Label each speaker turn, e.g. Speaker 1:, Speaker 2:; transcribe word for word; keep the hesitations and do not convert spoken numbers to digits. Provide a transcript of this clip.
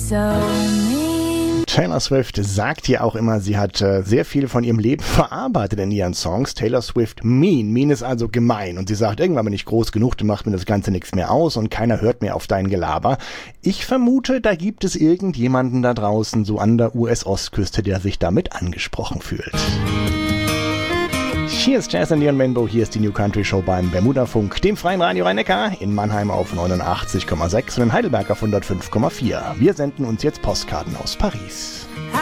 Speaker 1: so mean.
Speaker 2: Taylor Swift sagt ja auch immer, sie hat äh, sehr viel von ihrem Leben verarbeitet in ihren Songs. Taylor Swift mean. Mean ist also gemein. Und sie sagt, irgendwann bin ich groß genug, dann macht mir das Ganze nichts mehr aus und keiner hört mehr auf dein Gelaber. Ich vermute, da gibt es irgendjemanden da draußen, so an der U S-Ostküste, der sich damit angesprochen fühlt. Hier ist Jazz and Neon Rainbow, hier ist die New Country Show beim Bermuda-Funk, dem freien Radio Rhein-Neckar, in Mannheim auf neunundachtzig Komma sechs und in Heidelberg auf hundertfünf Komma vier. Wir senden uns jetzt Postkarten aus Paris.